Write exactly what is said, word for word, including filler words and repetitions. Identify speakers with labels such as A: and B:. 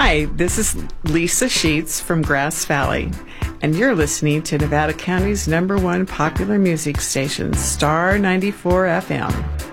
A: Hi, this is Lisa Sheets from Grass Valley, and you're listening to Nevada County's number one popular music station, Star ninety-four F M.